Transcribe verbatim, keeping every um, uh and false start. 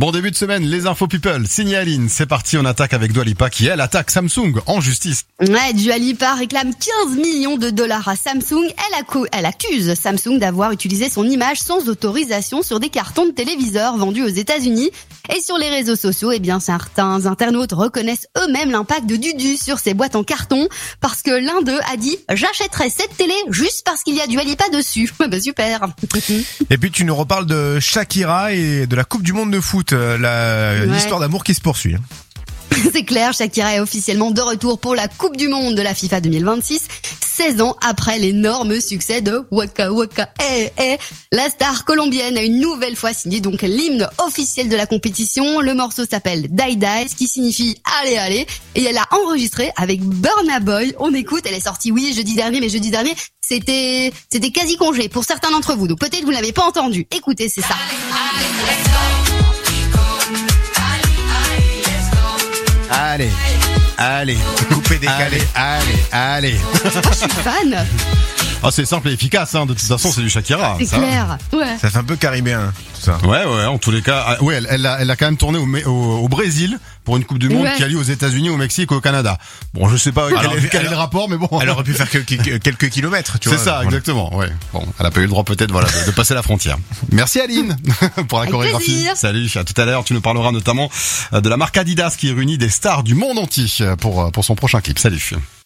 Bon début de semaine, les infos people, signé Aline. C'est parti, on attaque avec Dua Lipa qui, elle, attaque Samsung en justice. Ouais, Dua Lipa réclame quinze millions de dollars à Samsung. Elle, accu- elle accuse Samsung d'avoir utilisé son image sans autorisation sur des cartons de téléviseurs vendus aux États-Unis. Et sur les réseaux sociaux, eh bien, certains internautes reconnaissent eux-mêmes l'impact de Dudu sur ces boîtes en carton parce que l'un d'eux a dit « J'achèterai cette télé juste parce qu'il y a Dua Lipa dessus. » Bah super. Et puis tu nous reparles de Shakira et de la Coupe du Monde de foot, la, Ouais. l'histoire d'amour qui se poursuit. C'est clair, Shakira est officiellement de retour pour la Coupe du Monde de la FIFA deux mille vingt-six, seize ans après l'énorme succès de Waka Waka Eh Eh. La star colombienne a une nouvelle fois signé donc l'hymne officiel de la compétition. Le morceau s'appelle Die Die, ce qui signifie allez allez, et elle a enregistré avec Burna Boy. On écoute, elle est sortie oui jeudi dernier, mais jeudi dernier c'était c'était quasi congé pour certains d'entre vous, donc peut-être vous l'avez pas entendu. Écoutez, c'est ça. Allez, allez, coupé décalé, allez, allez. Oh, je suis fan. Ah, c'est simple et efficace, hein. De toute façon, c'est du Shakira. C'est ça. clair. Ouais. Ça fait un peu caribéen, tout ça. Ouais, ouais, en tous les cas. Ah, ouais, elle, elle, a, elle a quand même tourné au, au, au Brésil pour une Coupe du Monde Ouais. qui a lieu aux États-Unis, au Mexique, au Canada. Bon, je sais pas quel, Alors, est, quel est alors- le rapport, mais bon. Elle aurait pu faire quelques, quelques kilomètres, tu C'est vois. ça, Voilà. exactement. Ouais. Bon, elle a pas eu le droit peut-être, voilà, de, de passer la frontière. Merci Aline pour la Avec chorégraphie. plaisir. Salut. À tout à l'heure. Tu nous parleras notamment de la marque Adidas qui réunit des stars du monde entier pour pour son prochain clip. Salut.